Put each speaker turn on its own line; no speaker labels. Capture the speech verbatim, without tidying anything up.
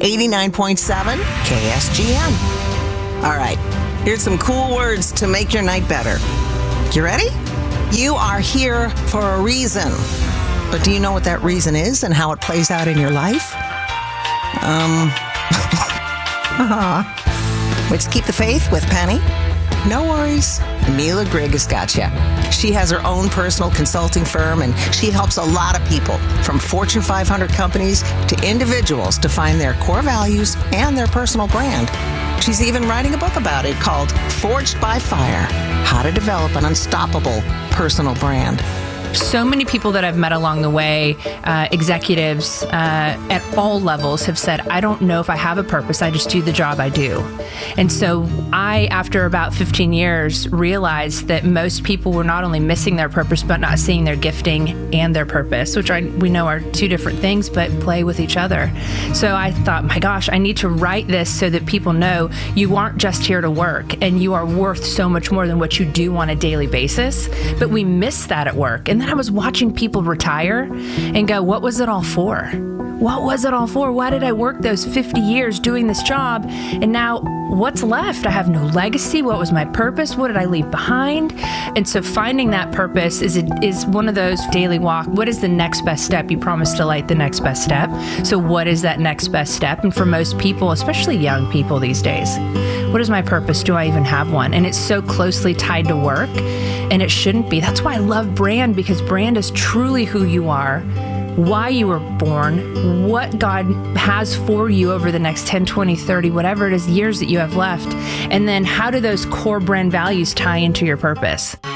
eighty-nine point seven K S G M. All right, here's some cool words to make your night better. You ready? You are here for a reason. But do you know what that reason is and how it plays out in your life? Um, uh-huh. Let's keep the faith with Penny. No worries. Mila Grigg has got you. She has her own personal consulting firm, and she helps a lot of people, from Fortune five hundred companies to individuals, to find their core values and their personal brand. She's even writing a book about it called Forged by Fire: How to Develop an Unstoppable Personal Brand.
So many people that I've met along the way, uh, executives uh, at all levels, have said, I don't know if I have a purpose, I just do the job I do. And so I, after about fifteen years, realized that most people were not only missing their purpose, but not seeing their gifting and their purpose, which I, we know are two different things, but play with each other. So I thought, my gosh, I need to write this so that people know you aren't just here to work, and you are worth so much more than what you do on a daily basis. But we miss that at work. And then I was watching people retire and go, what was it all for? What was it all for? Why did I work those fifty years doing this job? And now what's left? I have no legacy. What was my purpose? What did I leave behind? And so finding that purpose is is one of those daily walk. What is the next best step? You promised to light the next best step. So what is that next best step? And for most people, especially young people these days, what is my purpose? Do I even have one? And it's so closely tied to work, and it shouldn't be. That's why I love brand, because brand is truly who you are, why you were born, what God has for you over the next ten, twenty, thirty, whatever it is, years that you have left. And then how do those core brand values tie into your purpose?